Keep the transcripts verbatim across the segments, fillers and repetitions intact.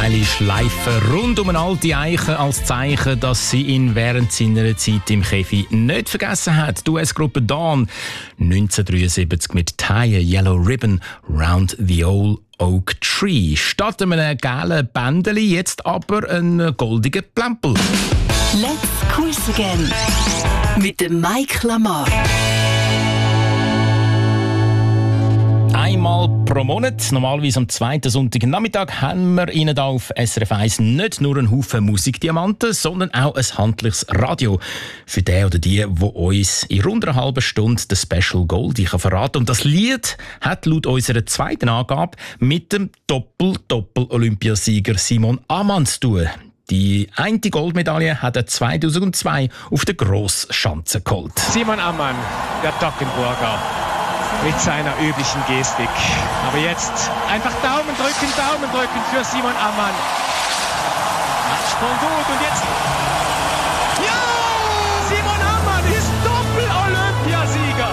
geile Schleife rund um eine alte Eiche als Zeichen, dass sie ihn während seiner Zeit im Käfig nicht vergessen hat. Die U S-Gruppe Dawn neunzehnhundertdreiundsiebzig mit Tie a Yellow Ribbon Round the Old Oak Tree. Statt einem gelben Bändeli jetzt aber ein goldiger Plempel. Let's Quiz Again mit dem Mike Lamar. Einmal pro Monat, normalerweise am zweiten Sonntagnachmittag, haben wir Ihnen hier auf S R F eins nicht nur einen Haufen Musikdiamanten, sondern auch ein handliches Radio. Für den oder die, die uns in rund einer halben Stunde den Special Goldie verraten kann. Und das Lied hat laut unserer zweiten Angabe mit dem Doppel-Doppel-Olympiasieger Simon Ammann zu tun. Die eine Goldmedaille hat er zweitausendzwei auf der Grossschanze geholt. Simon Ammann, der Toggenburger, mit seiner üblichen Gestik. Aber jetzt einfach Daumen drücken, Daumen drücken für Simon Ammann. Absprung gut und jetzt... Ja! Simon Ammann ist Doppel-Olympiasieger!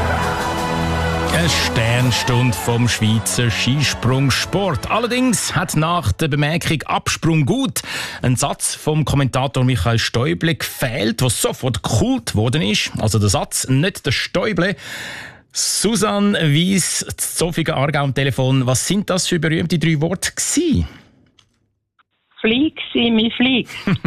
Eine Sternstunde vom Schweizer Skisprungsport. Allerdings hat nach der Bemerkung «Absprung gut» ein Satz vom Kommentator Michael Stäuble gefehlt, der sofort Kult geworden ist. Also der Satz, nicht der Stäuble. Susanne Weiss, Zofingen Aargau am Telefon. Was sind das für berühmte drei Worte gewesen? Flieg, Simi, flieg.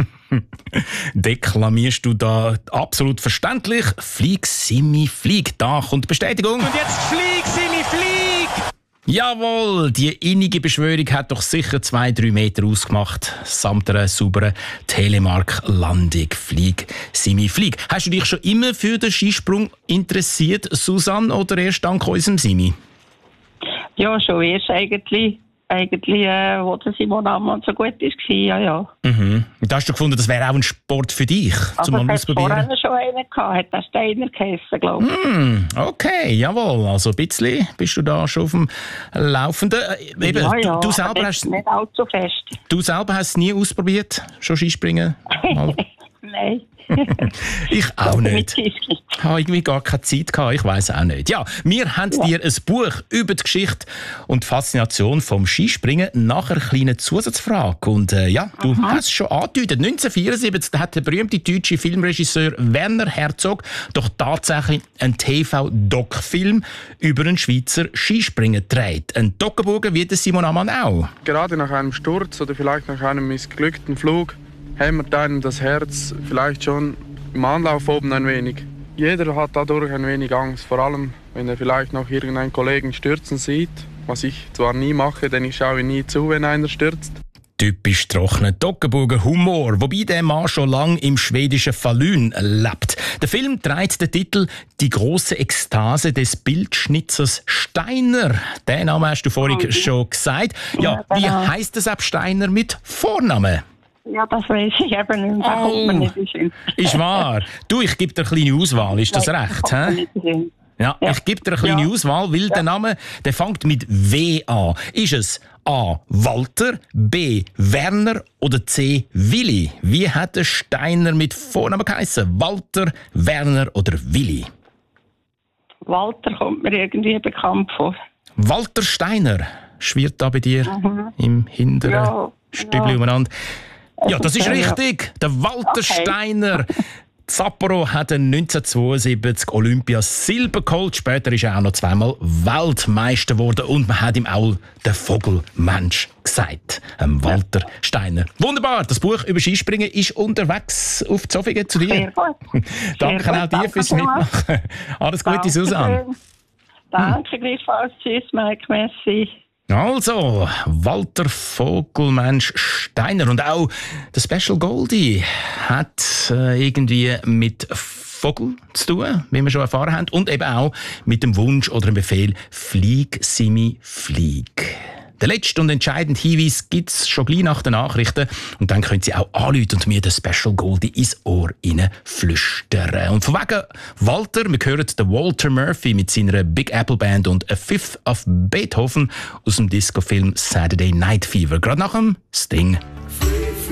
Deklamierst du da absolut verständlich? Flieg, Simi, flieg. Da kommt die Bestätigung. Und jetzt flieg, Simi, flieg! Jawohl, die innige Beschwörung hat doch sicher zwei, drei Meter ausgemacht, samt einer sauberen Telemark-Landung. Flieg, Simi, flieg. Hast du dich schon immer für den Skisprung interessiert, Susanne, oder erst dank unserem Simi? Ja, schon erst eigentlich, eigentlich äh, wo der Simon Ammann so gut war, ja, ja. Mhm. Und da hast du gefunden, das wäre auch ein Sport für dich, zum mal ausprobieren? Aber es hat vorher schon einen gehabt, hat der Steiner geheissen, glaube ich. Mm, okay, jawohl, also ein bisschen bist du da schon auf dem Laufenden. Äh, eben, ja, ja, du, du, selber hast, nicht allzu fest. du selber hast es nie ausprobiert, schon Skispringen? Nein. Ich auch nicht. Ich habe irgendwie gar keine Zeit gehabt, ich weiss auch nicht. Ja, wir haben ja. dir ein Buch über die Geschichte und die Faszination vom Skispringen nach einer kleinen Zusatzfrage. Und äh, ja, du Aha. hast es schon angedeutet. neunzehnhundertvierundsiebzig hat der berühmte deutsche Filmregisseur Werner Herzog doch tatsächlich einen T V-Doc-Film über einen Schweizer Skispringer gedreht. Ein Toggenburger wie der Simon Ammann auch. Gerade nach einem Sturz oder vielleicht nach einem missglückten Flug hämmert einem das Herz vielleicht schon im Anlauf oben ein wenig. Jeder hat dadurch ein wenig Angst, vor allem wenn er vielleicht noch irgendeinen Kollegen stürzen sieht, was ich zwar nie mache, denn ich schaue nie zu, wenn einer stürzt. Typisch trockener Toggenburger Humor, wobei der Mann schon lange im schwedischen Falun lebt. Der Film trägt den Titel «Die große Ekstase des Bildschnitzers Steiner». Den Namen hast du vorhin okay. schon gesagt. Ja, wie heisst es ab Steiner mit Vornamen? Ja, das weiß ich eben nicht. Da oh, kommt man nicht hin. Ist wahr. Du, ich gebe dir eine kleine Auswahl. Ist das Nein, recht? Da ja, ja, ich gebe dir eine kleine ja. Auswahl, weil ja. der Name der fängt mit W an. Ist es A. Walter, B. Werner oder C. Willi? Wie hat der Steiner mit Vornamen geheissen? Walter, Werner oder Willi? Walter kommt mir irgendwie bekannt vor. Walter Steiner schwirrt da bei dir mhm. im hinteren ja. Stübli ja. umeinander. Ja, das ist richtig. Der Walter okay. Steiner. Sapporo hat neunzehnhundertzweiundsiebzig Olympia Silber geholt. Später ist er auch noch zweimal Weltmeister geworden. Und man hat ihm auch den Vogelmensch gesagt. Ähm, Walter ja. Steiner. Wunderbar. Das Buch über Skispringen ist unterwegs auf Zofingen zu dir. Sehr gut. Danke Sehr auch dir fürs Mitmachen. Alles Gute, Susanne. Danke gleichfalls. Tschüss, Mike. Merci. Also, Walter Vogelmensch Steiner. Und auch der Special Goldie hat äh, irgendwie mit Vogel zu tun, wie wir schon erfahren haben. Und eben auch mit dem Wunsch oder dem Befehl «Flieg, Simi, flieg». Den letzten und entscheidenden Hinweis gibt es schon gleich nach den Nachrichten. Und dann können Sie auch anrufen und mir den Special Goldie ins Ohr flüstern. Und von wegen Walter, wir hören den Walter Murphy mit seiner Big Apple Band und A Fifth of Beethoven aus dem Disco-Film Saturday Night Fever. Gerade nach dem Sting.